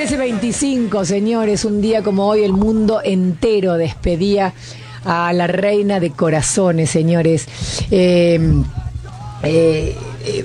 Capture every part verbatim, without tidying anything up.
trece veinticinco, señores, un día como hoy el mundo entero despedía a la reina de corazones, señores. Eh, eh, eh,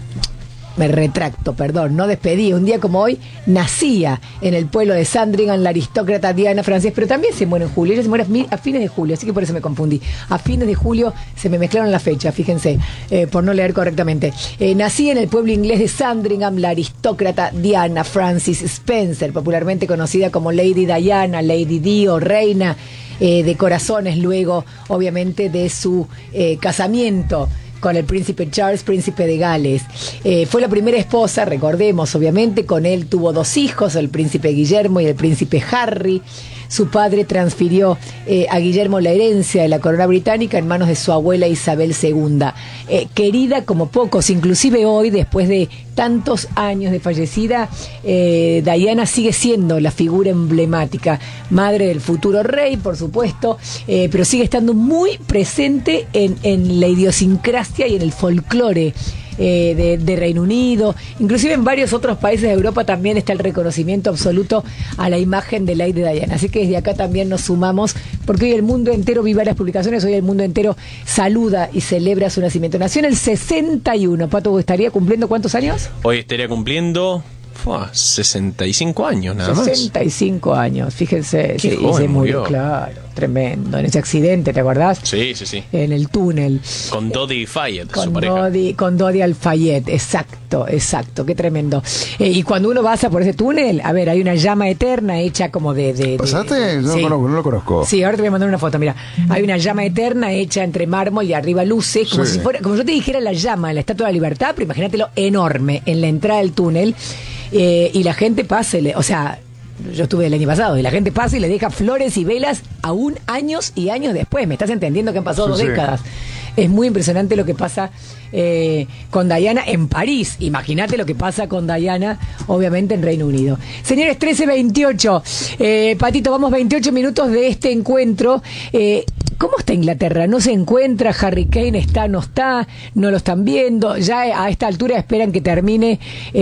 me retracto, perdón, no despedía. Un día como hoy nacía en el pueblo de Sandringham la aristócrata Diana Frances, pero también se muere en julio. Ella se muere a fines de julio, así que por eso me confundí. A fines de julio se me mezclaron las fechas, fíjense, eh, por no leer correctamente. Eh, nacía en el pueblo inglés de Sandringham la aristócrata Diana Frances Spencer, popularmente conocida como Lady Diana, Lady Di o Reina eh, de Corazones, luego, obviamente, de su eh, casamiento con el príncipe Charles, príncipe de Gales. Eh, fue la primera esposa, recordemos, obviamente, con él tuvo dos hijos, el príncipe Guillermo y el príncipe Harry. Su padre transfirió eh, a Guillermo la herencia de la corona británica en manos de su abuela Isabel segunda. Eh, querida como pocos, inclusive hoy, después de tantos años de fallecida, eh, Diana sigue siendo la figura emblemática, madre del futuro rey, por supuesto, eh, pero sigue estando muy presente en, en la idiosincrasia y en el folclore Eh, de, de Reino Unido, inclusive en varios otros países de Europa también está el reconocimiento absoluto a la imagen de Lady Diana, así que desde acá también nos sumamos, porque hoy el mundo entero viva las publicaciones, hoy el mundo entero saluda y celebra su nacimiento. Nació en el sesenta y uno, Pato, ¿estaría cumpliendo cuántos años? Hoy estaría cumpliendo Fua, sesenta y cinco años nada más. sesenta y cinco años, fíjense. Qué sí, joven y se murió, murió. Claro, tremendo. En ese accidente, ¿te acordás? Sí, sí, sí. En el túnel. Con Dodi Fayed, Con su pareja. Dodi, con Dodi Al-Fayed, exacto, exacto, qué tremendo. Eh, y cuando uno pasa por ese túnel, a ver, hay una llama eterna hecha como de... de, de ¿Pasaste? No, sí. lo conozco, no lo conozco. Sí, ahora te voy a mandar una foto, mira. Hay una llama eterna hecha entre mármol y arriba luces, como Sí. si fuera, como yo te dijera la llama, la Estatua de la Libertad, pero imagínatelo enorme en la entrada del túnel. Eh, y la gente pasa, y le- o sea, yo estuve el año pasado, y la gente pasa y le deja flores y velas aún años y años después. ¿Me estás entendiendo que han pasado Sí, dos sí. décadas? Es muy impresionante lo que pasa eh, con Diana en París. Imagínate lo que pasa con Diana, obviamente, en Reino Unido. Señores, trece veintiocho. Eh, Patito, vamos veintiocho minutos de este encuentro. Eh, ¿Cómo está Inglaterra? ¿No se encuentra? ¿Harry Kane está, no está? ¿No lo están viendo? Ya a esta altura esperan que termine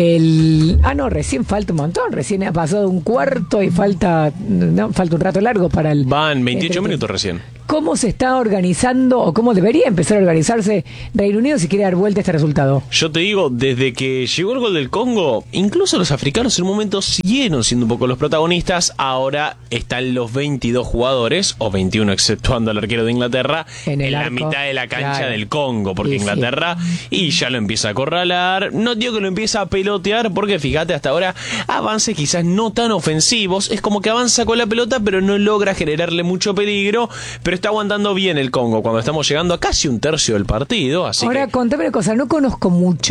el... Ah, no, recién falta un montón. Recién ha pasado un cuarto y falta no, falta un rato largo para el... Van veintiocho entre- minutos recién. ¿Cómo se está organizando o cómo debería empezar a organizarse Reino Unido si quiere dar vuelta a este resultado? Yo te digo, desde que llegó el gol del Congo, incluso los africanos en un momento siguieron siendo un poco los protagonistas. Ahora están los veintidós jugadores, o veintiuno exceptuando al arquero de Inglaterra, En en, el la arco, mitad de la cancha claro. del Congo, porque Y sí. Inglaterra y ya lo empieza a acorralar. No digo que lo empieza a pelotear, porque fíjate, hasta ahora avances quizás no tan ofensivos. Es como que avanza con la pelota, pero no logra generarle mucho peligro, pero está aguantando bien el Congo cuando estamos llegando a casi un tercio del partido. Así Ahora, que contame una cosa, no conozco mucho